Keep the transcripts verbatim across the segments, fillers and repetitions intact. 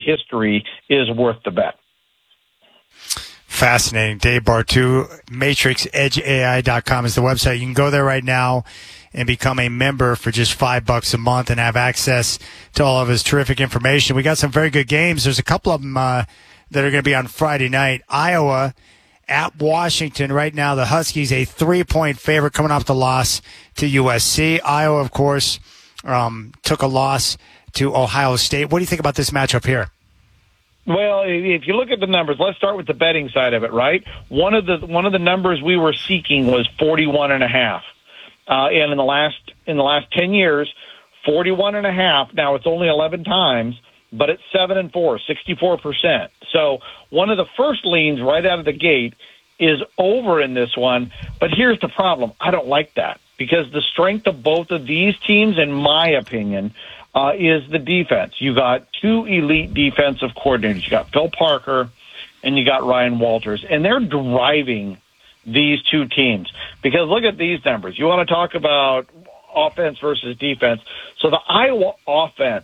history is worth the bet. Fascinating. Dave Bartoo, matrix edge A I dot com is the website. You can go there right now and become a member for just five bucks a month and have access to all of his terrific information. We got some very good games. There's a couple of them uh, that are going to be on Friday night. Iowa at Washington. Right now, the Huskies a three-point favorite coming off the loss to U S C. Iowa, of course, um, took a loss to Ohio State. What do you think about this matchup here? Well, if you look at the numbers, let's start with the betting side of it, right? One of the one of the numbers we were seeking was forty-one and a half. Uh, and in the last in the last ten years, forty-one and a half. Now it's only eleven times, but it's seven and four, sixty-four percent. So one of the first leans right out of the gate is over in this one. But here's the problem: I don't like that because the strength of both of these teams, in my opinion, uh, is the defense. You got two elite defensive coordinators. You got Phil Parker and you got Ryan Walters, and they're driving these two teams. Because look at these numbers. You want to talk about offense versus defense. So the Iowa offense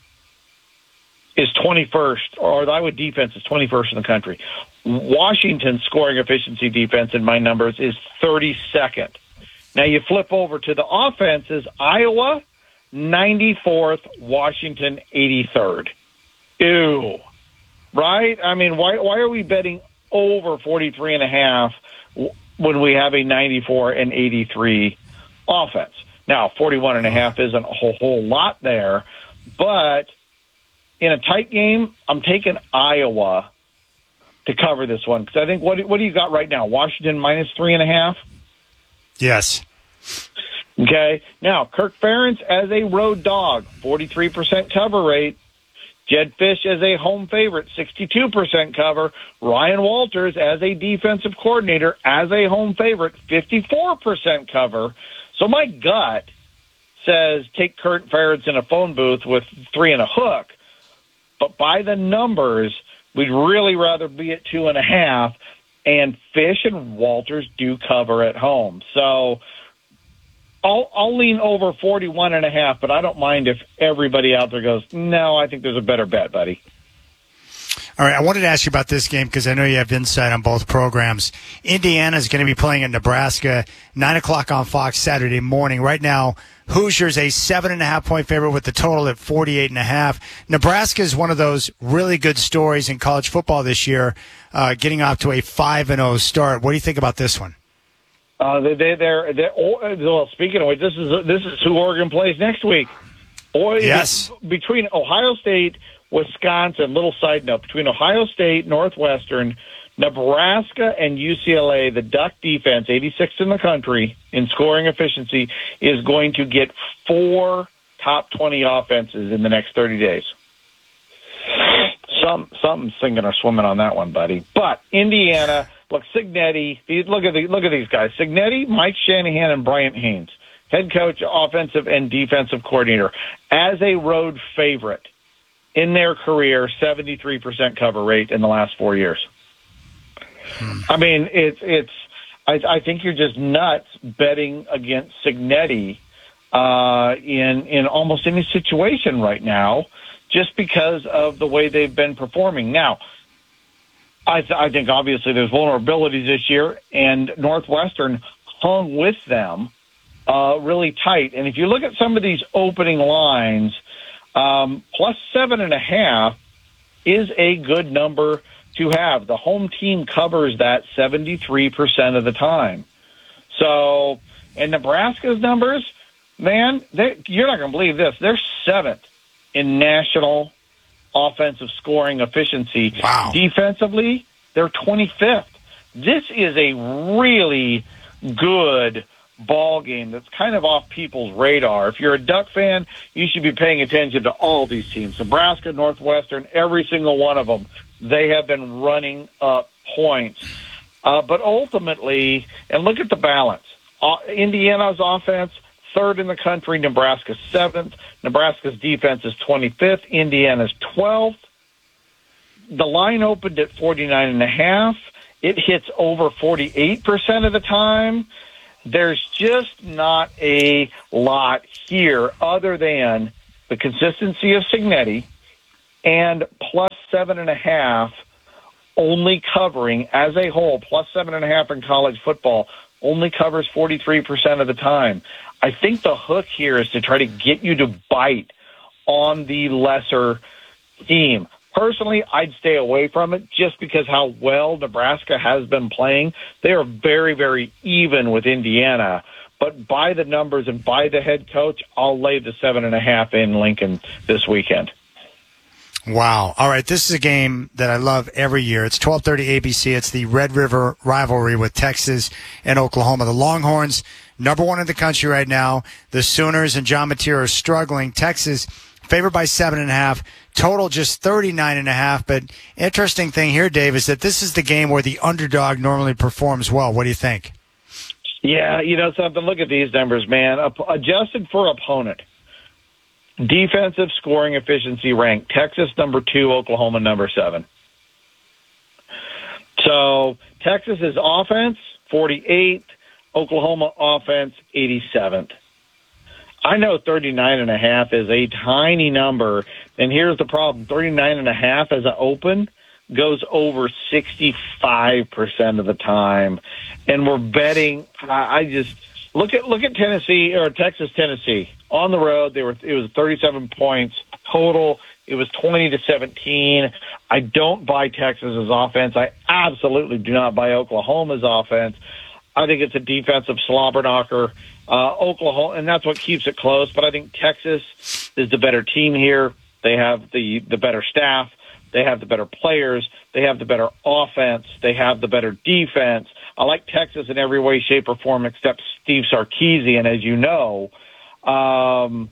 is twenty-first, or the Iowa defense is twenty-first in the country. Washington's scoring efficiency defense in my numbers is thirty-second. Now you flip over to the offenses, Iowa, ninety-fourth, Washington, eighty-third. Ew. Right? I mean, why why are we betting over forty-three and a half when we have a ninety-four and eighty-three offense? Now, forty-one and a half isn't a whole, whole lot there, but in a tight game, I'm taking Iowa to cover this one because I think what what do you got right now? Washington minus three and a half. Yes. Okay. Now, Kirk Ferentz as a road dog, forty-three percent cover rate. Jed Fish as a home favorite, sixty-two percent cover. Ryan Walters as a defensive coordinator, as a home favorite, fifty-four percent cover. So my gut says take Kirk Ferentz in a phone booth with three and a hook. But by the numbers, we'd really rather be at two and a half. And Fish and Walters do cover at home. So I'll, I'll lean over forty-one and a half, but I don't mind if everybody out there goes, no, I think there's a better bet, buddy. All right, I wanted to ask you about this game because I know you have insight on both programs. Indiana is going to be playing in Nebraska, nine o'clock on Fox Saturday morning. Right now, Hoosiers a seven and a half point favorite with the total at forty-eight and a half. Nebraska is one of those really good stories in college football this year, uh, getting off to a five and oh start. What do you think about this one? Uh, they, they, they're, they're, well, speaking of which, this is, this is who Oregon plays next week. Or yes. Between Ohio State, Wisconsin, little side note, between Ohio State, Northwestern, Nebraska, and U C L A, the Duck defense, eighty-sixth in the country in scoring efficiency, is going to get four top twenty offenses in the next thirty days. Some, something's sinking or swimming on that one, buddy. But Indiana, look, Cignetti, look at, the, look at these guys. Cignetti, Mike Shanahan, and Bryant Haynes, head coach, offensive and defensive coordinator, as a road favorite in their career, seventy-three percent cover rate in the last four years. Hmm. I mean, it's it's. I, I think you're just nuts betting against Cignetti uh, in in almost any situation right now, just because of the way they've been performing. Now, I, th- I think obviously there's vulnerabilities this year, and Northwestern hung with them uh, really tight. And if you look at some of these opening lines, um, plus seven and a half is a good number to have. The home team covers that seventy-three percent of the time. So, and Nebraska's numbers, man, you're not going to believe this. They're seventh in national offensive scoring efficiency. Wow. Defensively, they're twenty-fifth. This is a really good ball game that's kind of off people's radar. If you're a Duck fan, you should be paying attention to all these teams. Nebraska, Northwestern, every single one of them, they have been running up points. Uh, but ultimately, and look at the balance. Uh, Indiana's offense, third in the country. Nebraska's seventh. Nebraska's defense is twenty-fifth. Indiana's twelfth. The line opened at forty-nine and a half. It hits over forty-eight percent of the time. There's just not a lot here other than the consistency of Cignetti, and plus seven and a half only covering as a whole, plus seven and a half in college football only covers forty-three percent of the time. I think the hook here is to try to get you to bite on the lesser team. Personally, I'd stay away from it just because how well Nebraska has been playing. They are very, very even with Indiana. But by the numbers and by the head coach, I'll lay the seven and a half in Lincoln this weekend. Wow. All right, this is a game that I love every year. It's twelve thirty A B C. It's the Red River rivalry with Texas and Oklahoma. The Longhorns, number one in the country right now. The Sooners and John Mateer are struggling. Texas favored by seven and a half. Total just thirty-nine and a half. But interesting thing here, Dave, is that this is the game where the underdog normally performs well. What do you think? Yeah, you know something. Look at these numbers, man. Adjusted for opponent. Defensive scoring efficiency rank, Texas number two, Oklahoma number seven. So Texas's offense, forty-eighth, Oklahoma offense, eighty-seventh. I know thirty-nine and a half is a tiny number, and here's the problem. thirty-nine and a half as an open goes over sixty-five percent of the time, and we're betting. I, I just look at look at Tennessee or Texas, Tennessee on the road. They were it was thirty-seven points total. It was twenty to seventeen. I don't buy Texas's offense. I absolutely do not buy Oklahoma's offense. I think it's a defensive slobber knocker. Uh, Oklahoma, and that's what keeps it close. But I think Texas is the better team here. They have the, the better staff. They have the better players. They have the better offense. They have the better defense. I like Texas in every way, shape, or form except Steve Sarkisian, as you know. Um,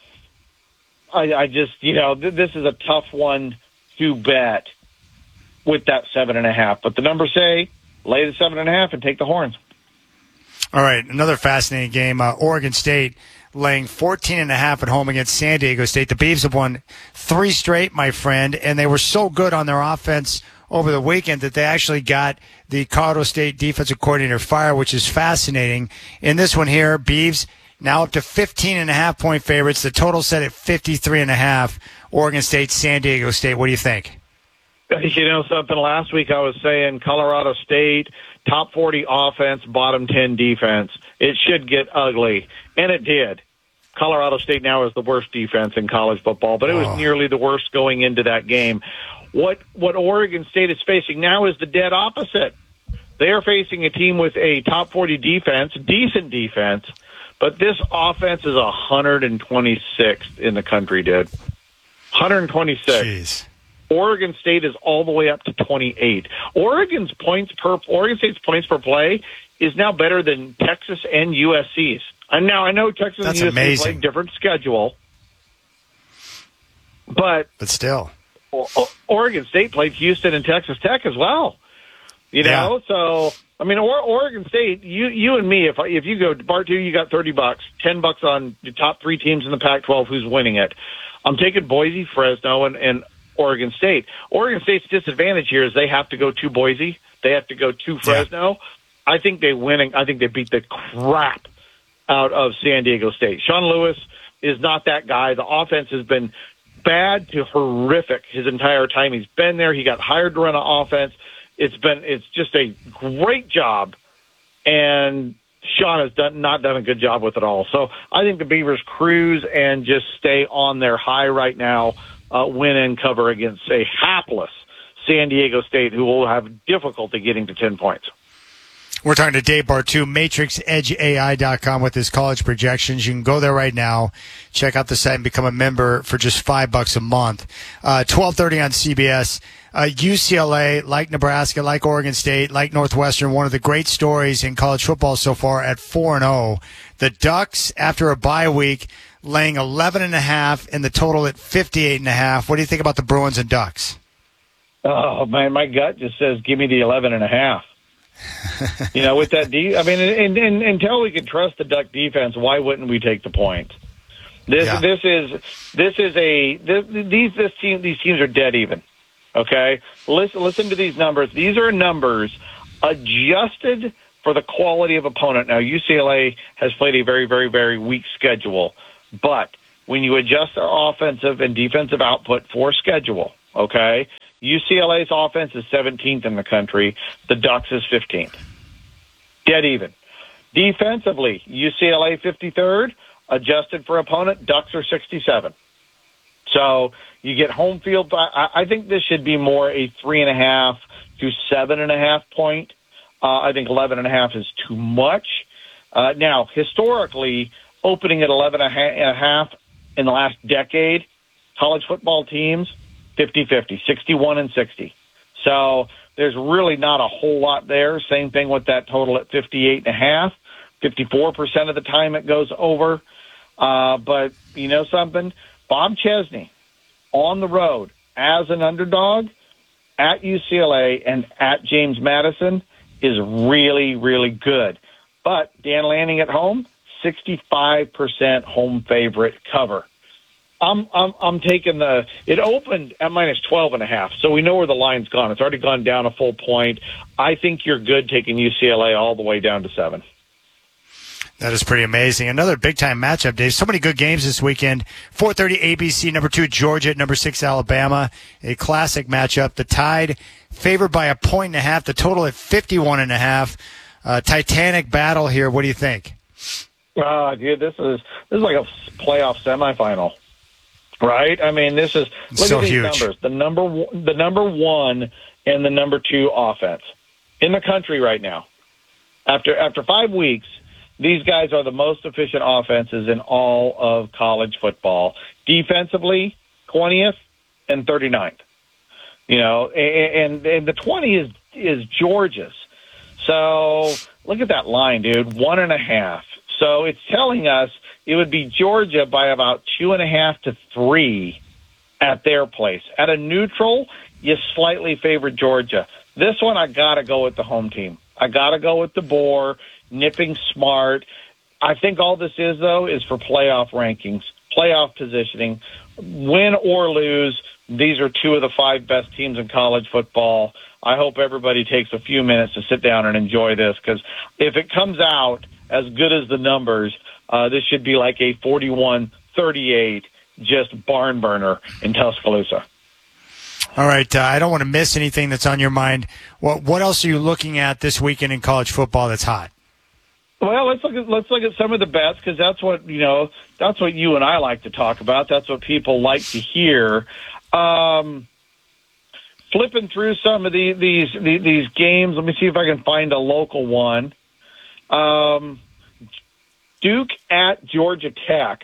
I, I just, you know, th- this is a tough one to bet with that seven and a half. But the numbers say lay the seven and a half and take the horns. All right, another fascinating game. Uh, Oregon State laying fourteen and a half at home against San Diego State. The Beavs have won three straight, my friend, and they were so good on their offense over the weekend that they actually got the Colorado State defensive coordinator fired, which is fascinating. In this one here, Beavs now up to fifteen and a half point favorites. The total set at fifty-three and a half. Oregon State, San Diego State. What do you think? You know something? Last week I was saying Colorado State, top forty offense, bottom ten defense. It should get ugly, and it did. Colorado State now is the worst defense in college football, but it was oh. nearly the worst going into that game. What what Oregon State is facing now is the dead opposite. They are facing a team with a top forty defense, decent defense, but this offense is one hundred twenty-sixth in the country, dude. one hundred twenty-six. Jeez. Oregon State is all the way up to twenty-eight. Oregon's points per Oregon State's points per play is now better than Texas and U S C's. And now I know Texas That's and U S C play amazing. different schedule, but but still, o- Oregon State played Houston and Texas Tech as well. You know, yeah. so I mean, or, Oregon State. You you and me, if if you go Bart two, you got thirty bucks, ten bucks on the top three teams in the Pac twelve. Who's winning it? I'm taking Boise, Fresno, and, and Oregon State. Oregon State's disadvantage here is they have to go to Boise. They have to go to Fresno. Yeah. I think they win. I think they beat the crap out of San Diego State. Sean Lewis is not that guy. The offense has been bad to horrific his entire time he's been there. He got hired to run an offense. It's been it's just a great job, and Sean has done not done a good job with it all. So I think the Beavers cruise and just stay on their high right now. Uh, win and cover against a hapless San Diego State who will have difficulty getting to ten points. We're talking to Dave Bartoo, matrix edge A I dot com with his college projections. You can go there right now, check out the site, and become a member for just five bucks a month. Uh, twelve thirty on C B S. Uh, U C L A, like Nebraska, like Oregon State, like Northwestern, one of the great stories in college football so far at four and oh. The Ducks, after a bye week, laying eleven and a half, and the total at fifty-eight and a half. What do you think about the Bruins and Ducks? Oh man, my gut just says give me the eleven and a half. You know, with that, de- I mean, and, and, until we can trust the Duck defense, why wouldn't we take the points? This, yeah. this is, this is a this, these this team these teams are dead even. Okay, listen, listen to these numbers. These are numbers adjusted for the quality of opponent. Now, U C L A has played a very, very, very weak schedule, but when you adjust their offensive and defensive output for schedule, okay, U C L A's offense is seventeenth in the country. The Ducks is fifteenth. Dead even. Defensively, U C L A fifty-third, adjusted for opponent, Ducks are sixty-seven. So you get home field. I, I think this should be more a three and a half to seven and a half point. Uh, I think eleven and a half is too much. Uh, now, historically, opening at eleven and a half in the last decade, college football teams, fifty-fifty, sixty-one and sixty. So there's really not a whole lot there. Same thing with that total at fifty-eight and a half. fifty-four percent of the time it goes over. Uh, but you know something? Bob Chesney on the road as an underdog at U C L A and at James Madison is really, really good. But Dan Lanning at home, sixty-five percent home favorite cover. I'm I'm I'm taking the. It opened at minus twelve and a half, so we know where the line's gone. It's already gone down a full point. I think you're good taking U C L A all the way down to seven. That is pretty amazing. Another big-time matchup, Dave. So many good games this weekend. four thirty A B C, number two, Georgia, number six, Alabama. A classic matchup. The Tide favored by a point and a half. The total at fifty-one and a half. Uh, Titanic battle here. What do you think? Uh, dude, this is this is like a playoff semifinal, right? I mean, this is look so at these huge. numbers. The number one, the number one and the number two offense in the country right now. After after five weeks. These guys are the most efficient offenses in all of college football. Defensively, twentieth and thirty-ninth. You know, and, and the twenty is is Georgia's. So look at that line, dude. One and a half. So it's telling us it would be Georgia by about two and a half to three at their place. At a neutral, you slightly favor Georgia. This one, I got to go with the home team. I got to go with the Boar. Nipping smart. I think all this is, though, is for playoff rankings, playoff positioning. Win or lose, these are two of the five best teams in college football. I hope everybody takes a few minutes to sit down and enjoy this, because if it comes out as good as the numbers, uh, this should be like a forty-one thirty-eight just barn burner in Tuscaloosa. All right, uh, I don't want to miss anything that's on your mind. What, what else are you looking at this weekend in college football that's hot? Well, let's look at let's look at some of the bets, because that's what you know. That's what you and I like to talk about. That's what people like to hear. Um, flipping through some of the, these these these games, let me see if I can find a local one. Um, Duke at Georgia Tech.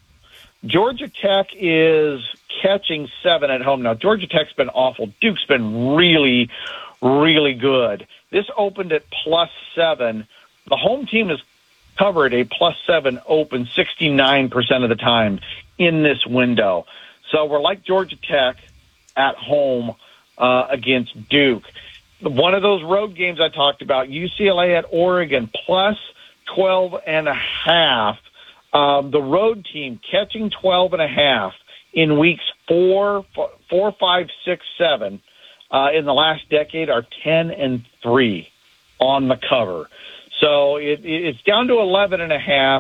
Georgia Tech is catching seven at home now. Georgia Tech's been awful. Duke's been really, really good. This opened at plus seven. The home team has covered a plus seven open sixty-nine percent of the time in this window. So we're like Georgia Tech at home uh, against Duke. One of those road games I talked about, U C L A at Oregon, plus twelve and a half. Um, the road team catching twelve and a half in weeks four, four, five, six, seven uh, in the last decade are ten and three on the cover. So it, it's down to eleven and a half,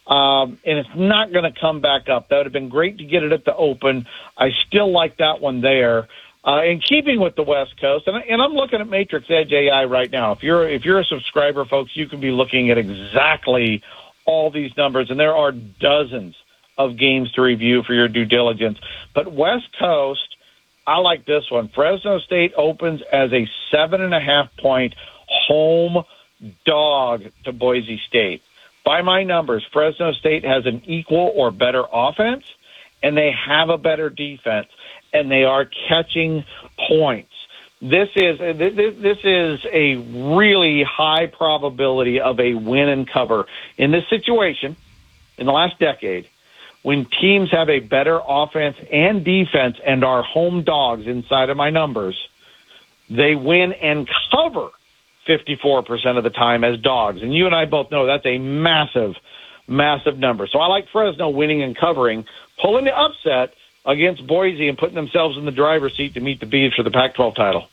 um, and it's not going to come back up. That would have been great to get it at the open. I still like that one there. Uh, in keeping with the West Coast, and, and I'm looking at Matrix Edge A I right now. If you're if you're a subscriber, folks, you can be looking at exactly all these numbers, and there are dozens of games to review for your due diligence. But West Coast, I like this one. Fresno State opens as a seven and a half point home dog to Boise State. By my numbers, Fresno State has an equal or better offense, and they have a better defense, and they are catching points. This is this is a really high probability of a win and cover. In this situation, in the last decade, when teams have a better offense and defense and are home dogs inside of my numbers, they win and cover fifty-four percent of the time as dogs. And you and I both know that's a massive, massive number. So I like Fresno winning and covering, pulling the upset against Boise and putting themselves in the driver's seat to meet the Beavs for the Pac twelve title.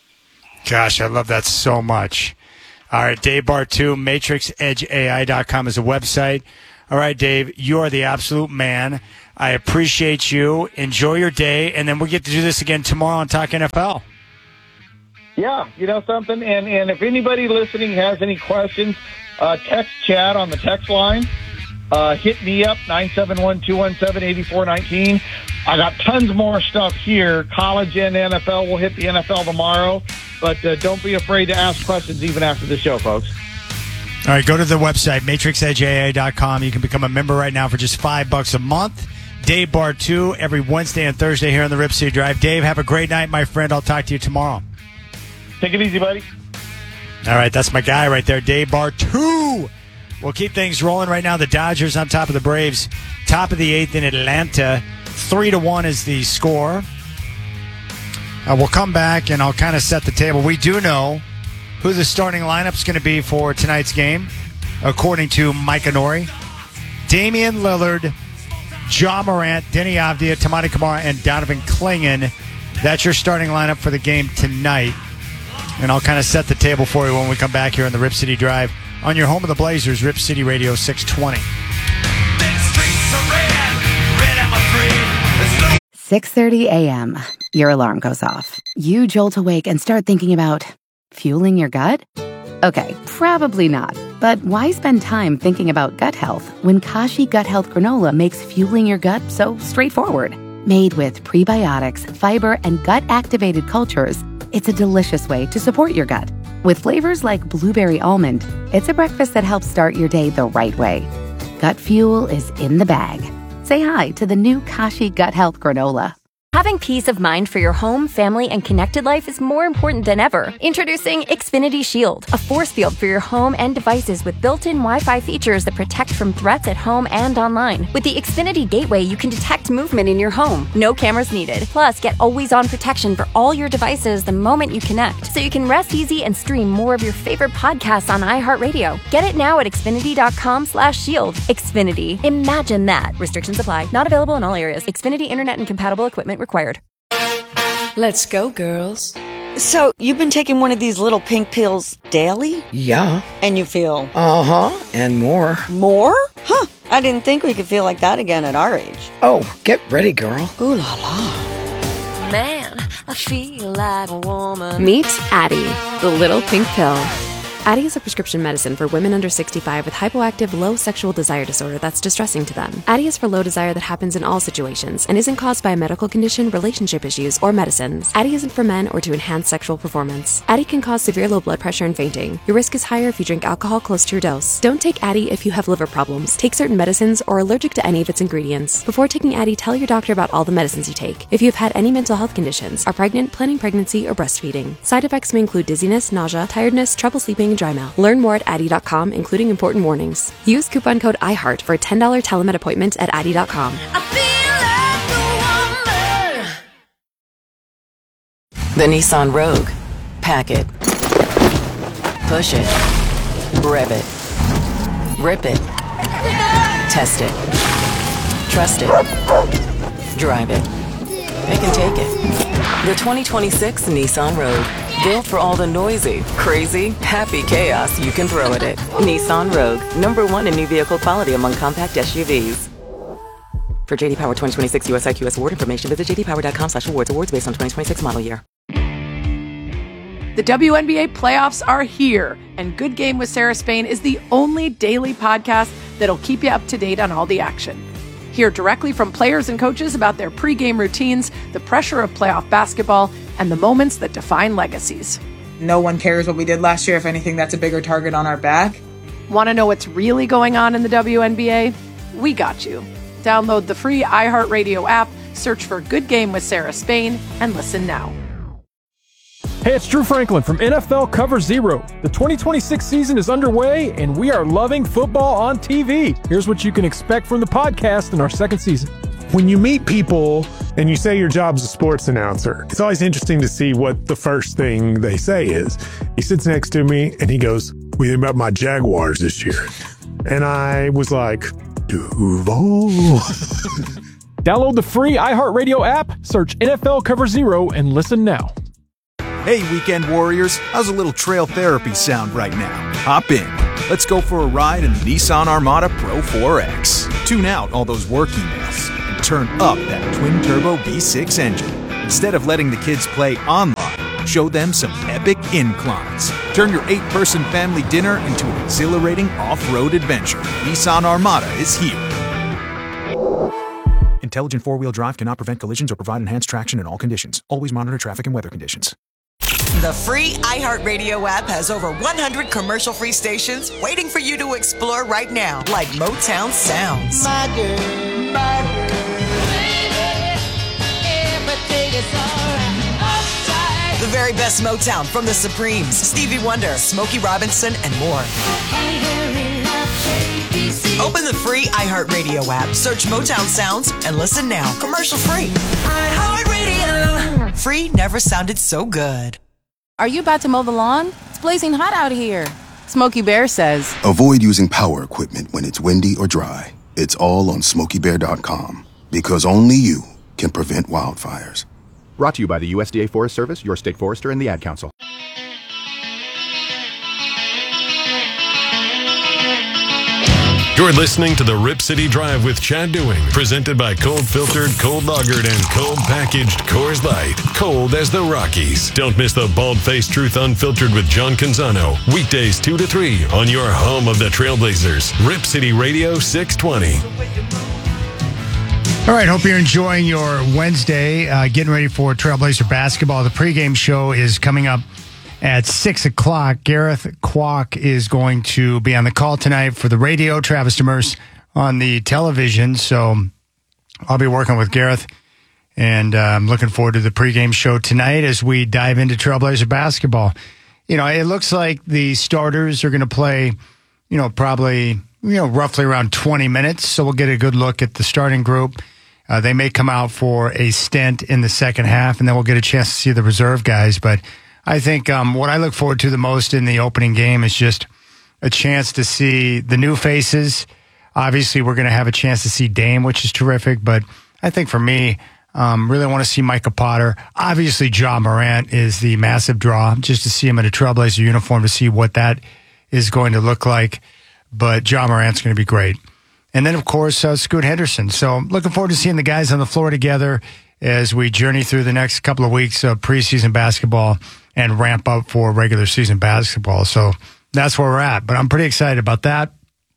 Gosh, I love that so much. All right, Dave Bartoo, matrix edge A I dot com is a website. All right, Dave, you are the absolute man. I appreciate you. Enjoy your day, and then we'll get to do this again tomorrow on Talk N F L. Yeah, you know something? And, and if anybody listening has any questions, uh, text Chad on the text line. Uh, hit me up, nine seven one, two one seven, eight four one nine. I got tons more stuff here. College and N F L. We'll hit the N F L tomorrow. But uh, don't be afraid to ask questions even after the show, folks. All right, go to the website, matrix edge A I dot com. You can become a member right now for just five bucks a month. Dave Bartu every Wednesday and Thursday here on the Rip City Drive. Dave, have a great night, my friend. I'll talk to you tomorrow. Take it easy, buddy. All right, that's my guy right there, Dave Bartu. We'll keep things rolling right now. The Dodgers on top of the Braves. Top of the eighth in Atlanta. Three to one is the score. Uh, we'll come back, and I'll kind of set the table. We do know who the starting lineup's going to be for tonight's game, according to Mike Anori. Damian Lillard, Ja Morant, Denny Avdia, Tamani Kamara, and Donovan Clingan. That's your starting lineup for the game tonight. And I'll kind of set the table for you when we come back here on the Rip City Drive on your home of the Blazers, Rip City Radio six twenty. six thirty a.m. Your alarm goes off. You jolt awake and start thinking about fueling your gut? Okay, probably not. But why spend time thinking about gut health when Kashi Gut Health Granola makes fueling your gut so straightforward? Made with prebiotics, fiber, and gut-activated cultures, it's a delicious way to support your gut. With flavors like blueberry almond, it's a breakfast that helps start your day the right way. Gut fuel is in the bag. Say hi to the new Kashi Gut Health Granola. Having peace of mind for your home, family, and connected life is more important than ever. Introducing Xfinity Shield, a force field for your home and devices with built-in Wi-Fi features that protect from threats at home and online. With the Xfinity Gateway, you can detect movement in your home. No cameras needed. Plus, get always-on protection for all your devices the moment you connect, so you can rest easy and stream more of your favorite podcasts on iHeartRadio. Get it now at Xfinity.com slash shield. Xfinity. Imagine that. Restrictions apply. Not available in all areas. Xfinity Internet and compatible equipment required. Let's go, girls. So, you've been taking one of these little pink pills daily? Yeah. And you feel? Uh-huh, and more. More? Huh, I didn't think we could feel like that again at our age. Oh, get ready, girl. Ooh la la. Man, I feel like a woman. Meet Addie, the little pink pill. Addie is a prescription medicine for women under sixty-five with hypoactive low sexual desire disorder that's distressing to them. Addie is for low desire that happens in all situations and isn't caused by a medical condition, relationship issues, or medicines. Addie isn't for men or to enhance sexual performance. Addie can cause severe low blood pressure and fainting. Your risk is higher if you drink alcohol close to your dose. Don't take Addie if you have liver problems, take certain medicines, or are allergic to any of its ingredients. Before taking Addie, tell your doctor about all the medicines you take. If you have had any mental health conditions, are pregnant, planning pregnancy, or breastfeeding. Side effects may include dizziness, nausea, tiredness, trouble sleeping, and dry mouth. Learn more at Addie dot com, including important warnings. Use coupon code IHEART for a ten dollars telemed appointment at Addie dot com. I feel like a woman. The Nissan Rogue. Pack it. Push it. Rev it. Rip it. Test it. Trust it. Drive it. It can take it. The twenty twenty-six Nissan Rogue. Built for all the noisy, crazy, happy chaos you can throw at it. Nissan Rogue. Number one in new vehicle quality among compact S U Vs. For J D Power twenty twenty-six U S I Q S award information, visit j d power dot com slash awards. Awards based on twenty twenty-six model year. The W N B A playoffs are here, and Good Game with Sarah Spain is the only daily podcast that'll keep you up to date on all the action. Hear directly from players and coaches about their pregame routines, the pressure of playoff basketball, and the moments that define legacies. No one cares what we did last year. If anything, that's a bigger target on our back. Want to know what's really going on in the W N B A? We got you. Download the free iHeartRadio app, search for Good Game with Sarah Spain, and listen now. Hey, it's Drew Franklin from N F L Cover Zero. The twenty twenty-six season is underway, and we are loving football on T V. Here's what you can expect from the podcast in our second season. When you meet people and you say your job's a sports announcer, it's always interesting to see what the first thing they say is. He sits next to me and he goes, "What do you think about my Jaguars this year?" And I was like, Duval. Download the free iHeartRadio app, search N F L Cover Zero, and listen now. Hey, weekend warriors, how's a little trail therapy sound right now? Hop in. Let's go for a ride in the Nissan Armada Pro four X. Tune out all those work emails. turn up that twin-turbo V six engine. Instead of letting the kids play online, show them some epic inclines. Turn your eight-person family dinner into an exhilarating off-road adventure. Nissan Armada is here. Intelligent four-wheel drive cannot prevent collisions or provide enhanced traction in all conditions. Always monitor traffic and weather conditions. The free iHeartRadio app has over one hundred commercial-free stations waiting for you to explore right now, like Motown Sounds. My girl, my girl, baby, everything is all right. The very best Motown from the Supremes, Stevie Wonder, Smokey Robinson, and more. Open the free iHeartRadio app, search Motown Sounds, and listen now. Commercial-free. iHeartRadio. Free never sounded so good. Are you about to mow the lawn? It's blazing hot out here. Smokey Bear says, avoid using power equipment when it's windy or dry. It's all on Smokey Bear dot com, because only you can prevent wildfires. Brought to you by the U S D A Forest Service, your state forester, and the Ad Council. You're listening to the Rip City Drive with Chad Dewing, presented by Cold Filtered, Cold Lagered, and Cold Packaged Coors Light. Cold as the Rockies. Don't miss the Bald-Faced Truth Unfiltered with John Canzano. Weekdays two to three on your home of the Trailblazers. Rip City Radio six twenty. All right, hope you're enjoying your Wednesday, uh, getting ready for Trailblazer basketball. The pregame show is coming up at six o'clock. Gareth Kwok is going to be on the call tonight for the radio, Travis Demers on the television. So I'll be working with Gareth, and uh, I'm looking forward to the pregame show tonight as we dive into Trailblazer basketball. You know, it looks like the starters are going to play, you know, probably, you know, roughly around twenty minutes. So we'll get a good look at the starting group. Uh, they may come out for a stint in the second half, and then we'll get a chance to see the reserve guys. But I think um, what I look forward to the most in the opening game is just a chance to see the new faces. Obviously, we're going to have a chance to see Dame, which is terrific. But I think for me, um, really want to see Micah Potter. Obviously, Ja Morant is the massive draw, just to see him in a Trailblazer uniform, to see what that is going to look like. But Ja Morant's going to be great. And then, of course, uh, Scoot Henderson. So looking forward to seeing the guys on the floor together as we journey through the next couple of weeks of preseason basketball and ramp up for regular season basketball. So that's where we're at. But I'm pretty excited about that.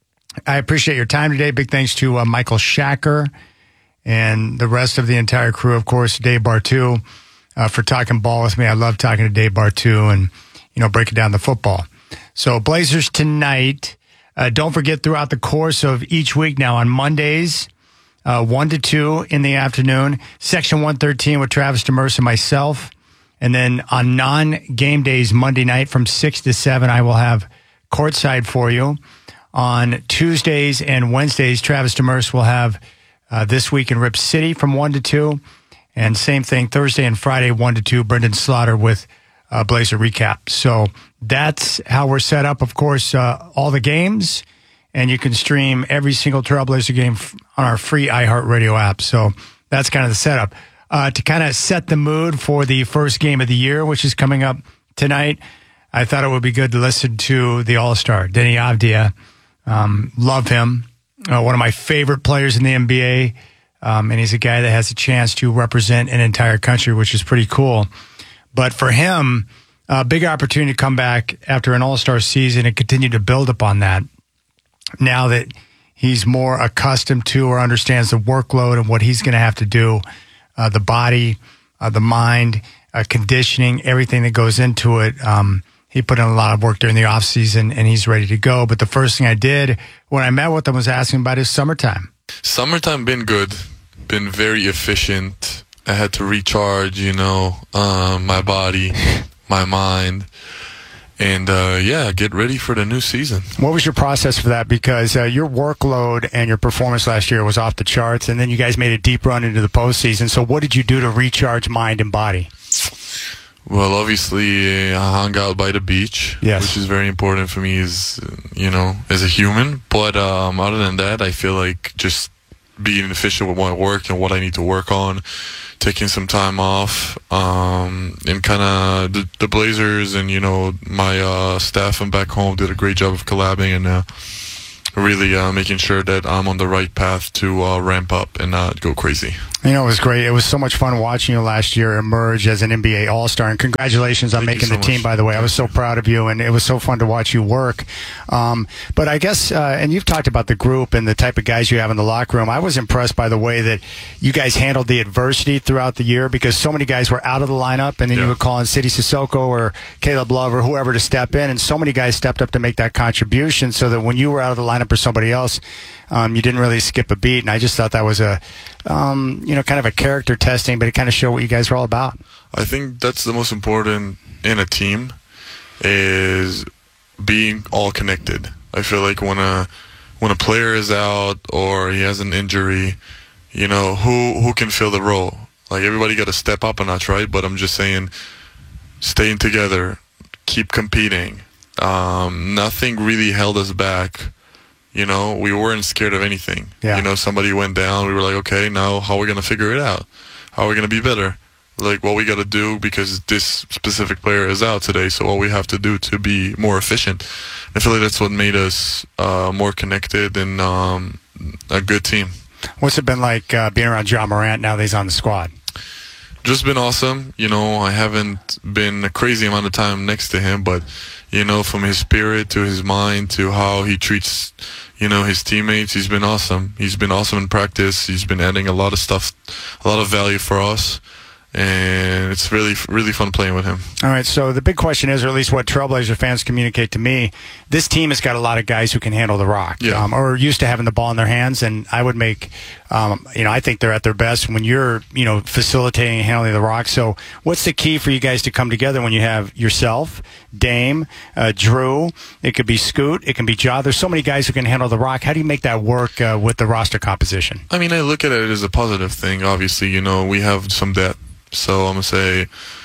I appreciate your time today. Big thanks to uh, Michael Shacker and the rest of the entire crew. Of course, Dave Bartu uh, for talking ball with me. I love talking to Dave Bartu and, you know, breaking down the football. So Blazers tonight. Uh, don't forget, throughout the course of each week now, on Mondays, uh, one to two in the afternoon, Section one thirteen with Travis Demers and myself. And then on non-game days, Monday night from six to seven, I will have Courtside for you. On Tuesdays and Wednesdays, Travis Demers will have uh, This Week in Rip City from one to two. And same thing, Thursday and Friday, one to two, Brendan Slaughter with uh, Blazer Recap. So that's how we're set up. Of course, uh, all the games, and you can stream every single Trailblazer game f- on our free iHeartRadio app. So that's kind of the setup. Uh, to kind of set the mood for the first game of the year, which is coming up tonight, I thought it would be good to listen to the All-Star, Denny Avdia. Um, love him. Uh, one of my favorite players in the N B A. Um, and he's a guy that has a chance to represent an entire country, which is pretty cool. But for him, a big opportunity to come back after an all-star season and continue to build upon that. Now that he's more accustomed to or understands the workload and what he's going to have to do, uh, the body, uh, the mind, uh, conditioning, everything that goes into it. Um, he put in a lot of work during the offseason, and he's ready to go. But the first thing I did when I met with him was asking about his summertime. Summertime been good, been very efficient. I had to recharge, you know, uh, my body, my mind, and uh, yeah, get ready for the new season. What was your process for that? Because uh, your workload and your performance last year was off the charts, and then you guys made a deep run into the postseason. So what did you do to recharge mind and body? Well, obviously, I hung out by the beach, yes. which is very important for me as, you know, as a human. But um, other than that, I feel like just being efficient with my work and what I need to work on, taking some time off, um, and kind of the, the Blazers and, you know, my uh, staff and back home did a great job of collabing, and uh, really uh, making sure that I'm on the right path to uh, ramp up and not go crazy. You know, it was great. It was so much fun watching you last year emerge as an N B A All-Star. And congratulations on Thank making you so the team, much. by the way. I was so proud of you, and it was so fun to watch you work. Um, but I guess, uh, and you've talked about the group and the type of guys you have in the locker room. I was impressed by the way that you guys handled the adversity throughout the year, because so many guys were out of the lineup, and then Yeah. you would call on City Sissoko or Caleb Love or whoever to step in, and so many guys stepped up to make that contribution, so that when you were out of the lineup for somebody else, um, you didn't really skip a beat. And I just thought that was a, um, you know, kind of a character testing, but it kind of showed what you guys were all about. I think that's the most important in a team, is being all connected. I feel like when a when a player is out or he has an injury, you know, who who can fill the role? Like, everybody got to step up a notch, right? But I'm just saying, staying together, keep competing. Um, nothing really held us back. You know, we weren't scared of anything. Yeah. You know, somebody went down. We were like, okay, now how are we going to figure it out? How are we going to be better? Like, what we got to do, because this specific player is out today, so what we have to do to be more efficient. I feel like that's what made us uh, more connected and um, a good team. What's it been like uh, being around John Morant now that he's on the squad? Just been awesome. You know, I haven't been a crazy amount of time next to him, but, you know, from his spirit to his mind to how he treats, you know, his teammates, he's been awesome. He's been awesome in practice. He's been adding a lot of stuff, a lot of value for us. And it's really, really fun playing with him. All right, so the big question is, or at least what Trailblazer fans communicate to me, this team has got a lot of guys who can handle the rock, Yeah. um, or are used to having the ball in their hands. And I would make, um, you know, I think they're at their best when you're, you know, facilitating and handling the rock. So what's the key for you guys to come together when you have yourself, Dame, uh, Drew, it could be Scoot, it can be Ja. There's so many guys who can handle the rock. How do you make that work uh, with the roster composition? I mean, I look at it as a positive thing. Obviously, you know, we have some depth. So I'm going to say,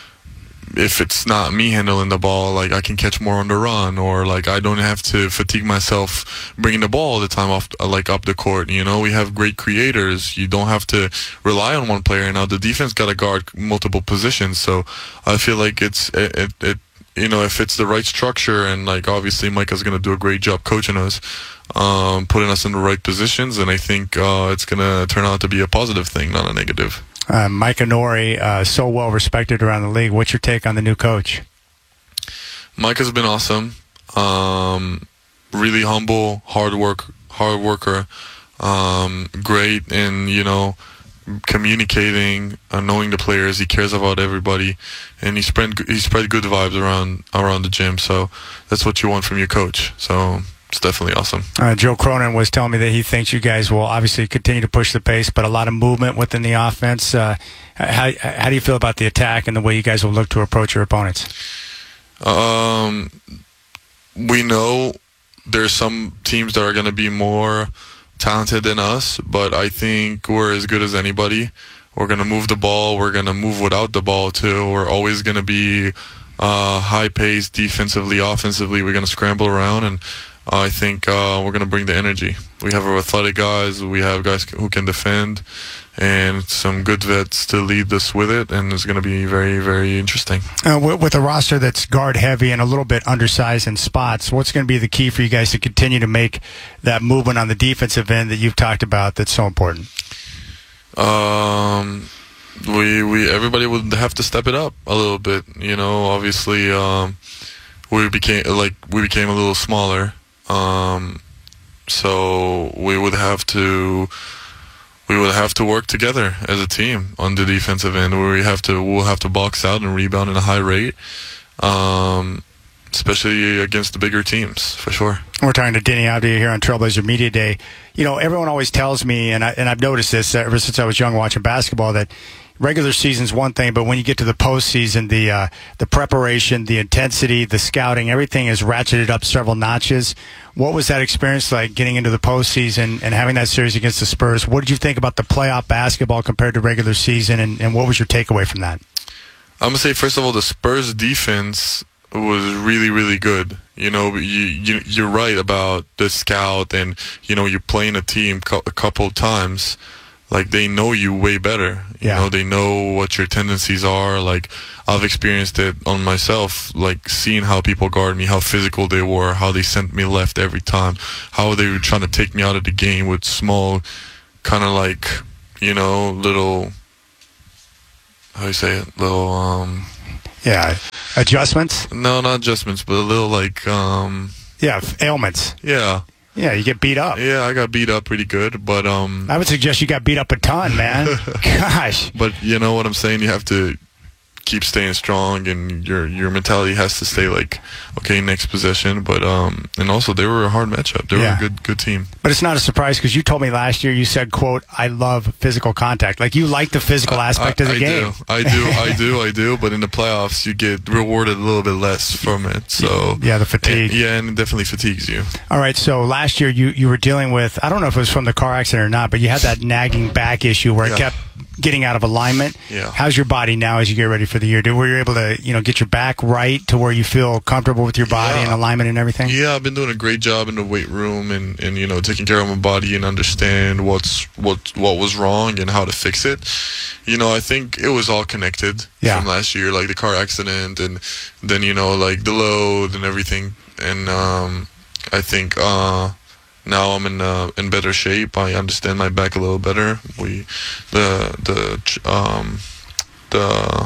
if it's not me handling the ball, like, I can catch more on the run, or like I don't have to fatigue myself bringing the ball all the time off, like, up the court. You know, we have great creators. You don't have to rely on one player. Now the defense got to guard multiple positions. So I feel like it's it, it, it you know, if it's the right structure, and like obviously Micah's going to do a great job coaching us, um, putting us in the right positions, and I think uh, it's going to turn out to be a positive thing, not a negative. Uh, Micah Nori, uh, so well respected around the league. What's your take on the new coach? Micah's been awesome. Um, really humble, hard work, hard worker. Um, great in, you know, communicating, uh, knowing the players. He cares about everybody, and he spread he spread good vibes around around the gym. So that's what you want from your coach. So it's definitely awesome. Uh, Joe Cronin was telling me that he thinks you guys will obviously continue to push the pace, but a lot of movement within the offense. Uh, how, how do you feel about the attack and the way you guys will look to approach your opponents? Um, we know there's some teams that are going to be more talented than us, but I think we're as good as anybody. We're going to move the ball. We're going to move without the ball, too. We're always going to be uh, high-paced defensively, offensively. We're going to scramble around, and I think uh, we're going to bring the energy. We have our athletic guys. We have guys who can defend, and some good vets to lead us with it, and it's going to be very, very interesting. Uh, with, with a roster that's guard heavy and a little bit undersized in spots, what's going to be the key for you guys to continue to make that movement on the defensive end that you've talked about that's so important? Um, we we everybody would have to step it up a little bit. You know, obviously, um, we became like we became a little smaller. Um, so we would have to we would have to work together as a team on the defensive end, where we have to we'll have to box out and rebound at a high rate, um, especially against the bigger teams, for sure. We're talking to Denny Avdia here on Trailblazer Media Day. You know, everyone always tells me, and I and I've noticed this ever since I was young watching basketball, that regular season's one thing, but when you get to the postseason, the uh, the preparation, the intensity, the scouting, everything is ratcheted up several notches. What was that experience like getting into the postseason and having that series against the Spurs? What did you think about the playoff basketball compared to regular season, and, and what was your takeaway from that? I'm going to say, first of all, the Spurs defense was really, really good. You know, you, you, you're right about the scout, and, you know, you're playing a team a couple times. like they know you way better. You Yeah. know, they know what your tendencies are. Like I've experienced it on myself, like seeing how people guard me, how physical they were, how they sent me left every time, how they were trying to take me out of the game with small, kind of like, you know, little, how do you say it, little, um, Yeah, adjustments. no, not adjustments, but a little like, um, Yeah, ailments. yeah. Yeah, you get beat up. Yeah, I got beat up pretty good, but um. I would suggest you got beat up a ton, man. Gosh. But you know what I'm saying? You have to keep staying strong, and your your mentality has to stay like, okay, next possession. But um, and also they were a hard matchup. They Yeah. were a good good team. But it's not a surprise because you told me last year, you said, quote, I love physical contact. Like you like the physical aspect I, of the I game. Do. I do, I do, I do. But in the playoffs, you get rewarded a little bit less from it. So Yeah, the fatigue. and- yeah, and it definitely fatigues you. All right, so last year you, you were dealing with, I don't know if it was from the car accident or not, but you had that nagging back issue where it Yeah. kept getting out of alignment. Yeah. How's your body now as you get ready for the year? Do were you able to, you know, get your back right to where you feel comfortable with your body Yeah. and alignment and everything? Yeah, I've been doing a great job in the weight room and, and you know taking care of my body and understand what's what what was wrong and how to fix it. You know, I think it was all connected Yeah. from last year, like the car accident and then you know like the load and everything. And um, I think uh, now I'm in uh, in better shape. I understand my back a little better. We the the um the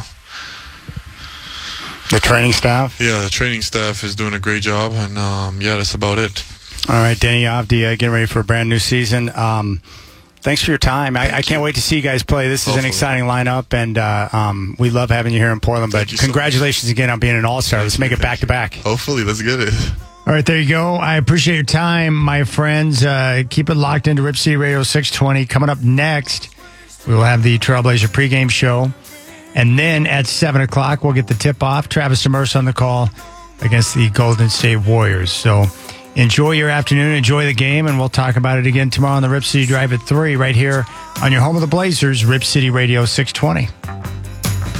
The training staff? yeah the training staff is doing a great job, and um, yeah, that's about it. All right, Danny Avdia, getting ready for a brand new season. Um, thanks for your time. I, I can't wait to see you guys play. This is Hopefully. an exciting lineup, and uh, um, we love having you here in Portland. But congratulations again on being an all-star. Let's make it back-to-back. Hopefully, let's get it. All right, there you go. I appreciate your time, my friends. Uh, keep it locked into Rip City Radio six twenty. Coming up next, we will have the Trailblazer pregame show. And then at seven o'clock, we'll get the tip-off. Travis Demers on the call against the Golden State Warriors. So enjoy your afternoon, enjoy the game, and we'll talk about it again tomorrow on the Rip City Drive at three right here on your home of the Blazers, Rip City Radio six twenty.